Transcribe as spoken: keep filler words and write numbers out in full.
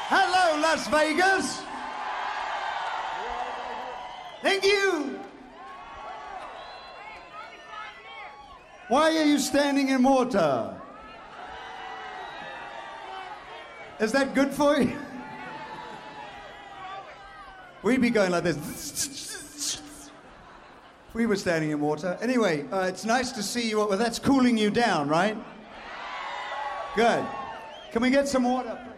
Hello, Las Vegas. Thank you. Why are you standing in water? Is that good for you? We'd be going like this. We were standing in water. Anyway, uh, it's nice to see you. Well, that's cooling you down, right? Good. Can we get some water?